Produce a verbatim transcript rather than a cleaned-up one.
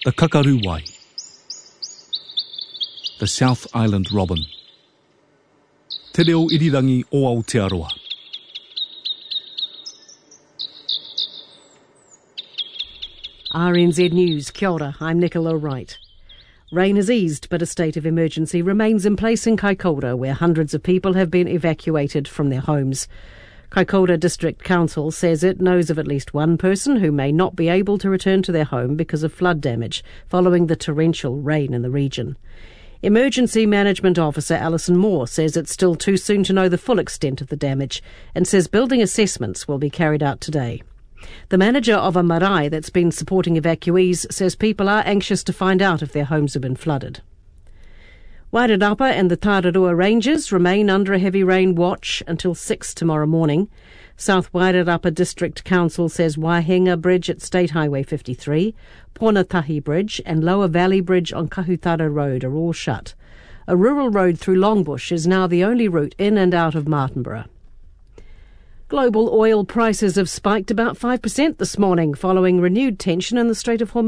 The kakaru wai. The South Island robin. Te reo irirangi o Aotearoa. R N Z News, kia ora, I'm Nicola Wright. Rain has eased, but a state of emergency remains in place in Kaikoura, where hundreds of people have been evacuated from their homes. Kaikoura District Council says it knows of at least one person who may not be able to return to their home because of flood damage following the torrential rain in the region. Emergency Management Officer Alison Moore says it's still too soon to know the full extent of the damage and says building assessments will be carried out today. The manager of a marae that's been supporting evacuees says people are anxious to find out if their homes have been flooded. Wairarapa and the Tararua Ranges remain under a heavy rain watch until six tomorrow morning. South Wairarapa District Council says Waihenga Bridge at State Highway fifty-three, Ponatahi Bridge and Lower Valley Bridge on Kahutara Road are all shut. A rural road through Longbush is now the only route in and out of Martinborough. Global oil prices have spiked about five percent this morning following renewed tension in the Strait of Hormuz.